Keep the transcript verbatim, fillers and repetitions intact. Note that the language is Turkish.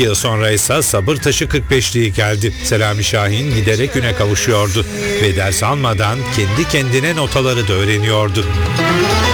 iki yıl sonra ise sabır taşı kırk beşliği geldi. Selami Şahin giderek güne kavuşuyordu ve ders almadan kendi kendine notaları da öğreniyordu.